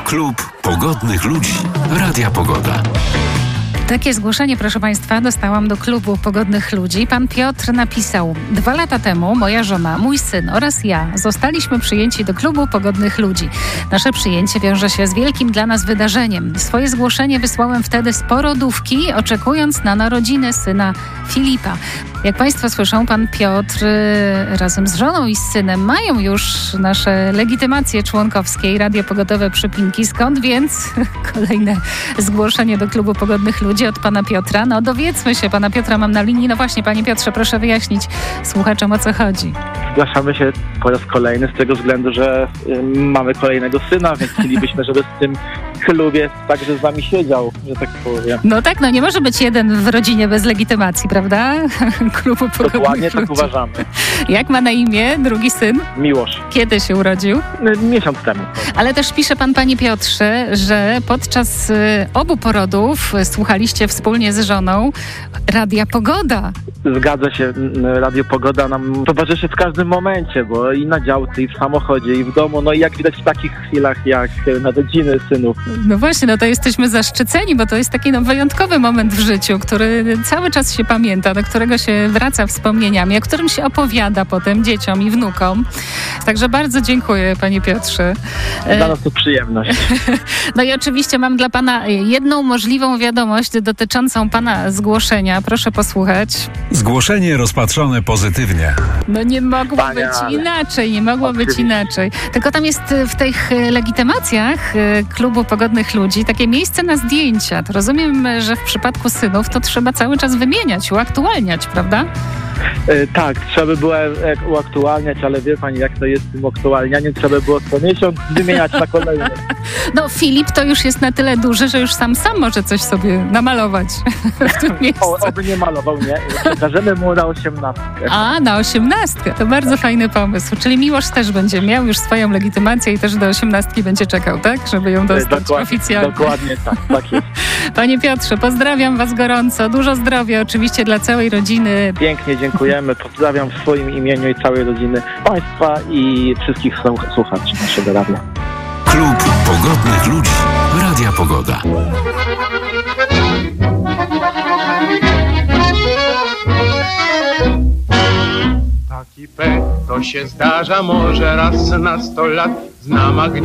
Klub Pogodnych Ludzi Radia Pogoda. Takie zgłoszenie, proszę Państwa, dostałam do Klubu Pogodnych Ludzi. Pan Piotr napisał: 2 lata temu moja żona, mój syn oraz ja zostaliśmy przyjęci do Klubu Pogodnych Ludzi. Nasze przyjęcie wiąże się z wielkim dla nas wydarzeniem. Swoje zgłoszenie wysłałem wtedy z porodówki, oczekując na narodziny syna Filipa. Jak Państwo słyszą, pan Piotr razem z żoną i z synem mają już nasze legitymacje członkowskie, radiopogodowe przypinki. Skąd więc kolejne zgłoszenie do Klubu Pogodnych Ludzi od pana Piotra? No dowiedzmy się, pana Piotra mam na linii. No właśnie, panie Piotrze, proszę wyjaśnić słuchaczom, o co chodzi. Zgłaszamy się po raz kolejny z tego względu, że mamy kolejnego syna, więc chcielibyśmy, żeby w tym klubie także z nami siedział, że tak powiem. No tak, no nie może być jeden w rodzinie bez legitymacji, prawda? Klubu Pogodnych Dokładnie Ludzi. tak uważamy. Jak ma na imię drugi syn? Miłosz. Kiedy się urodził? Miesiąc temu. Ale też pisze pan, panie Piotrze, że podczas obu porodów słuchaliście wspólnie z żoną Radia Pogoda. Zgadza się, Radio Pogoda nam towarzyszy w każdym momencie, bo i na działce, i w samochodzie, i w domu, no i jak widać w takich chwilach jak narodziny synów. No właśnie, no to jesteśmy zaszczyceni, bo to jest taki wyjątkowy moment w życiu, który cały czas się pamięta, do którego się wraca wspomnieniami, o którym się opowiada potem dzieciom i wnukom. Także bardzo dziękuję, panie Piotrze. Dla nas to przyjemność. No i oczywiście mam dla pana jedną możliwą wiadomość dotyczącą pana zgłoszenia. Proszę posłuchać. Zgłoszenie rozpatrzone pozytywnie. No nie mogło być inaczej, nie mogło być inaczej. Tylko tam jest w tych legitymacjach Klubu Pogodnych Ludzi takie miejsce na zdjęcia. To rozumiem, że w przypadku synów to trzeba cały czas wymieniać, uaktualniać, prawda? Tak, trzeba by było uaktualniać, ale wie pani, jak to jest z tym aktualnianiem, trzeba by było co miesiąc wymieniać na kolejny. No Filip to już jest na tyle duży, że już sam może coś sobie namalować w tym miejscu. Oby nie malował, nie? Przekażemy mu na 18. A, na 18. To bardzo fajny pomysł. Czyli Miłosz też będzie miał już swoją legitymację i też do 18 będzie czekał, tak? Żeby ją dostać oficjalnie. Dokładnie tak jest. Panie Piotrze, pozdrawiam was gorąco. Dużo zdrowia oczywiście dla całej rodziny. Pięknie dziękujemy. Pozdrawiam w swoim imieniu i całej rodziny państwa i wszystkich słuchaczy naszego radia. Klub Pogodnych Ludzi Radia Pogoda. Taki pech to się zdarza może raz na 100 lat. Znam